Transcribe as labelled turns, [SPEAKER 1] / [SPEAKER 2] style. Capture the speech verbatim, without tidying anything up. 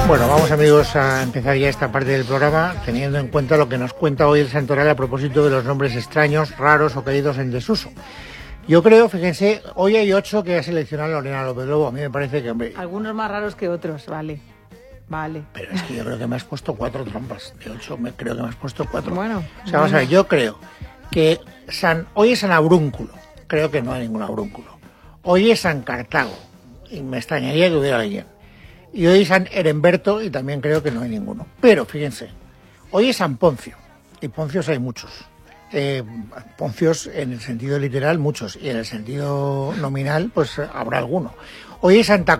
[SPEAKER 1] Bueno, vamos amigos a empezar ya esta parte del programa teniendo en cuenta lo que nos cuenta hoy el santoral a propósito de los nombres extraños, raros o caídos en desuso. Yo creo, fíjense, hoy hay ocho que ha seleccionado Lorena López Lobo. A mí me parece que, hombre...
[SPEAKER 2] Algunos más raros que otros, vale. Vale.
[SPEAKER 1] Pero es que yo creo que me has puesto cuatro trampas. De ocho me, creo que me has puesto cuatro.
[SPEAKER 2] Bueno.
[SPEAKER 1] O sea, vamos a ver, yo creo que San, hoy es San Abrúnculo. Creo que no hay ningún Abrúnculo. Hoy es San Cartago. Y me extrañaría que hubiera alguien. Y hoy es San Heremberto y también creo que no hay ninguno. Pero fíjense, hoy es San Poncio. Y Poncios hay muchos. Eh, Poncios en el sentido literal muchos. Y en el sentido nominal pues habrá alguno. Hoy es Santa